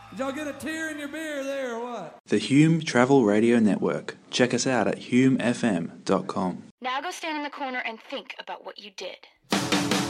Did y'all get a tear in your beer there or what? The Hume Travel Radio Network. Check us out at humefm.com. Now go stand in the corner and think about what you did.